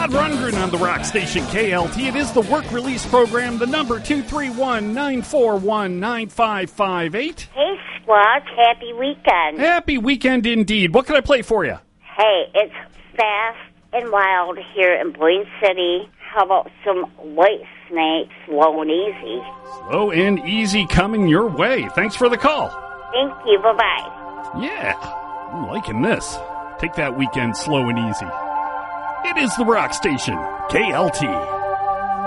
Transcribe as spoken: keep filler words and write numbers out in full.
Todd Rundgren on the Rock Station K L T. It is the work release program, the number two three one, nine four one, nine five five eight. Hey, Squawk, happy weekend. Happy weekend indeed. What can I play for you? Hey, it's Fast and Wild here in Boyne City. How about some White Snake, Slow and Easy? Slow and easy coming your way. Thanks for the call. Thank you, bye-bye. Yeah, I'm liking this. Take that weekend slow and easy. It is the Rock Station, K L T.